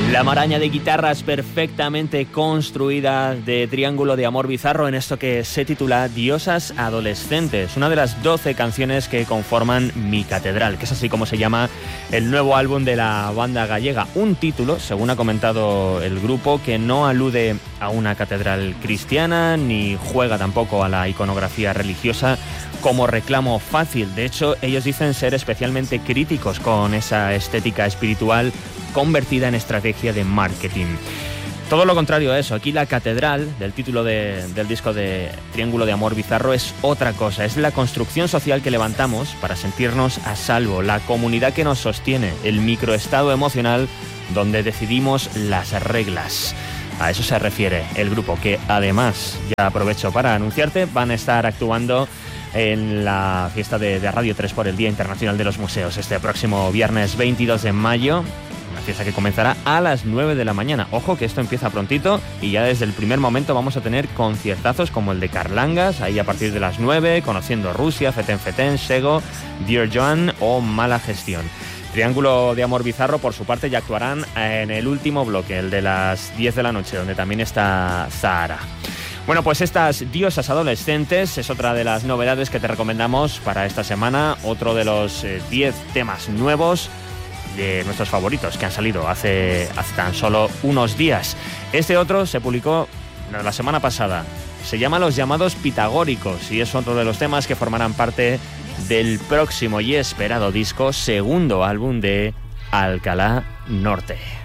La maraña de guitarras perfectamente construida de Triángulo de Amor Bizarro en esto que se titula Diosas Adolescentes, una de las 12 canciones que conforman Mi Catedral, que es así como se llama el nuevo álbum de la banda gallega. Un título, según ha comentado el grupo, que no alude a una catedral cristiana ni juega tampoco a la iconografía religiosa como reclamo fácil. De hecho, ellos dicen ser especialmente críticos con esa estética espiritual convertida en estrategia de marketing. Todo lo contrario a eso. Aquí la catedral del título del disco de Triángulo de Amor Bizarro es otra cosa. Es la construcción social que levantamos para sentirnos a salvo, la comunidad que nos sostiene, el microestado emocional donde decidimos las reglas. A eso se refiere el grupo, que además, ya aprovecho para anunciarte, van a estar actuando en la fiesta de Radio 3 por el Día Internacional de los Museos este próximo viernes 22 de mayo. Una fiesta que comenzará a las 9 de la mañana. Ojo que esto empieza prontito y ya desde el primer momento vamos a tener conciertazos como el de Carlangas, ahí a partir de las 9, Conociendo Rusia, Feten Feten, Sego, Dear Joan o Mala Gestión. Triángulo de Amor Bizarro, por su parte, ya actuarán en el último bloque, el de las 10 de la noche, donde también está Zahara. Bueno, pues estas Diosas Adolescentes es otra de las novedades que te recomendamos para esta semana, otro de los 10 temas nuevos de nuestros favoritos que han salido hace tan solo unos días. Este otro se publicó la semana pasada, se llama Los Llamados Pitagóricos y es otro de los temas que formarán parte del próximo y esperado disco, segundo álbum de Alcalá Norte.